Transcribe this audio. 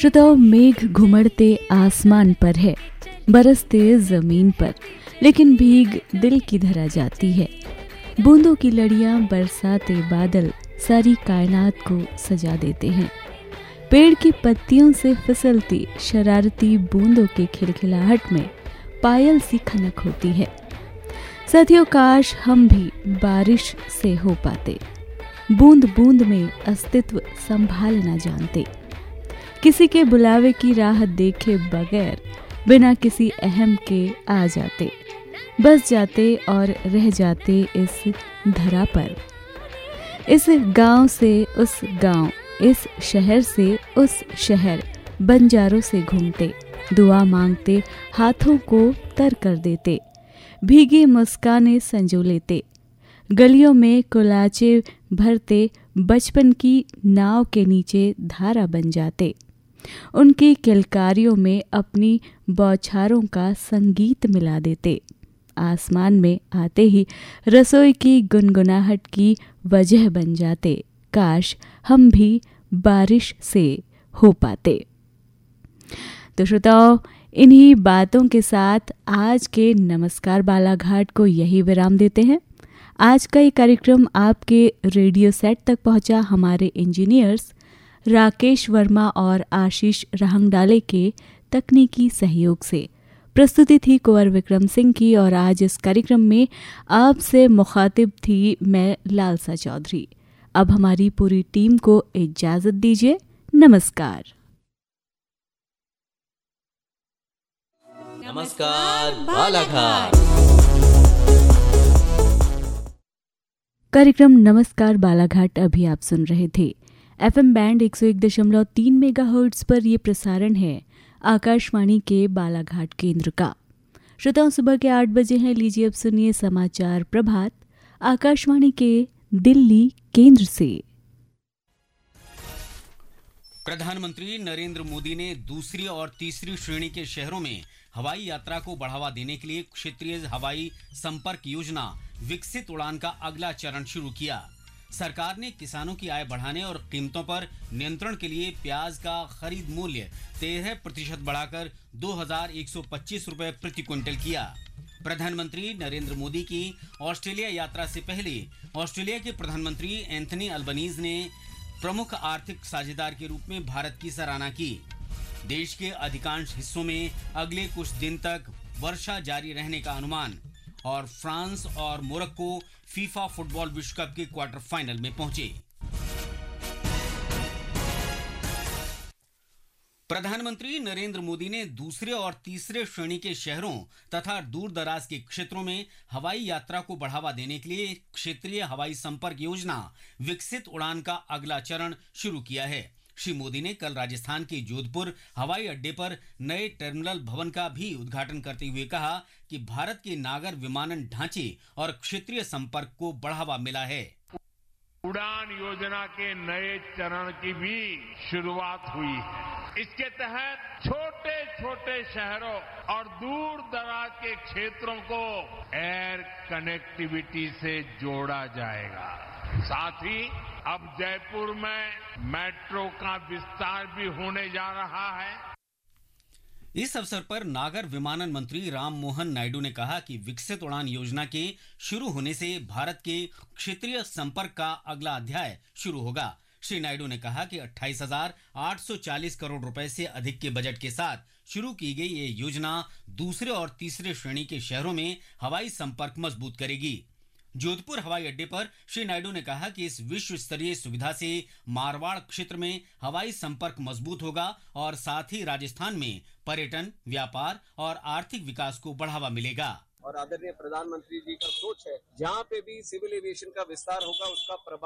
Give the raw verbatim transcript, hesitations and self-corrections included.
श्रोताओं, मेघ घुमड़ते आसमान पर है, बरसते जमीन पर, लेकिन भीग दिल की धरा जाती है। बूंदों की लड़ियां बरसाते बादल सारी कायनात को सजा देते हैं। पेड़ की पत्तियों से फिसलती शरारती बूंदों की खिलखिलाहट में पायल सी खनक होती है। साथियों, काश हम भी बारिश से हो पाते, बूंद बूंद में अस्तित्व संभाल न जानते, किसी के बुलावे की राह देखे बगैर बिना किसी अहम के आ जाते, बस जाते और रह जाते इस धरा पर। इस गांव से उस गांव, इस शहर से उस शहर, बंजारों से घूमते, दुआ मांगते, हाथों को तर कर देते, भीगी मुस्काने संजो लेते, गलियों में कुलाचे भरते, बचपन की नाव के नीचे धारा बन जाते, उनकी किलकारियों में अपनी बौछारों का संगीत मिला देते, आसमान में आते ही रसोई की गुनगुनाहट की वजह बन जाते। काश हम भी बारिश से हो पाते। तो श्रोताओं, इन्हीं बातों के साथ आज के नमस्कार बालाघाट को यही विराम देते हैं। आज का ये कार्यक्रम आपके रेडियो सेट तक पहुंचा हमारे इंजीनियर्स राकेश वर्मा और आशीष रहंगडाले के तकनीकी सहयोग से। प्रस्तुति थी कुंवर विक्रम सिंह की और आज इस कार्यक्रम में आपसे मुखातिब थी मैं लालसा चौधरी। अब हमारी पूरी टीम को इजाजत दीजिए। नमस्कार। नमस्कार बालाघाट। कार्यक्रम नमस्कार बालाघाट अभी आप सुन रहे थे। एफएम बैंड एक सौ एक दशमलव तीन मेगाहर्ट्ज पर यह प्रसारण है आकाशवाणी के बालाघाट केंद्र का। श्रोताओं, सुबह के आठ बजे हैं। लीजिए अब सुनिए समाचार प्रभात आकाशवाणी के दिल्ली केंद्र से। प्रधानमंत्री नरेंद्र मोदी ने दूसरी और तीसरी श्रेणी के शहरों में हवाई यात्रा को बढ़ावा देने के लिए क्षेत्रीय हवाई संपर्क योजना विकसित उड़ान का अगला चरण शुरू किया। सरकार ने किसानों की आय बढ़ाने और कीमतों पर नियंत्रण के लिए प्याज का खरीद मूल्य तेरह प्रतिशत बढ़ाकर दो हजार एक सौ पच्चीस रुपए प्रति क्विंटल किया। प्रधानमंत्री नरेंद्र मोदी की ऑस्ट्रेलिया यात्रा से पहले ऑस्ट्रेलिया के प्रधानमंत्री एंथनी अल्बनीज ने प्रमुख आर्थिक साझेदार के रूप में भारत की सराहना की। देश के अधिकांश हिस्सों में अगले कुछ दिन तक वर्षा जारी रहने का अनुमान और फ्रांस और मोरक्को फीफा फुटबॉल विश्व कप के क्वार्टर फाइनल में पहुंचे। प्रधानमंत्री नरेंद्र मोदी ने दूसरे और तीसरे श्रेणी के शहरों तथा दूर दराज के क्षेत्रों में हवाई यात्रा को बढ़ावा देने के लिए क्षेत्रीय हवाई संपर्क योजना विकसित उड़ान का अगला चरण शुरू किया है। श्री मोदी ने कल राजस्थान के जोधपुर हवाई अड्डे पर नए टर्मिनल भवन का भी उद्घाटन करते हुए कहा कि भारत के नागर विमानन ढांचे और क्षेत्रीय संपर्क को बढ़ावा मिला है। उड़ान योजना के नए चरण की भी शुरुआत हुई है। इसके तहत छोटे छोटे शहरों और दूर दराज के क्षेत्रों को एयर कनेक्टिविटी से जोड़ा जाएगा। साथ ही अब जयपुर में मेट्रो का विस्तार भी होने जा रहा है। इस अवसर पर नागर विमानन मंत्री राम मोहन नायडू ने कहा कि विकसित उड़ान योजना के शुरू होने से भारत के क्षेत्रीय संपर्क का अगला अध्याय शुरू होगा। श्री नायडू ने कहा कि अट्ठाईस हजार आठ सौ चालीस करोड़ रुपए से अधिक के बजट के साथ शुरू की गई ये योजना दूसरे और तीसरे श्रेणी के शहरों में हवाई संपर्क मजबूत करेगी। जोधपुर हवाई अड्डे पर श्री नायडू ने कहा कि इस विश्व स्तरीय सुविधा से मारवाड़ क्षेत्र में हवाई संपर्क मजबूत होगा और साथ ही राजस्थान में पर्यटन, व्यापार और आर्थिक विकास को बढ़ावा मिलेगा। और आदरणीय प्रधानमंत्री जी का सोच है, जहाँ पे भी सिविल एविएशन का विस्तार होगा उसका प्रभाव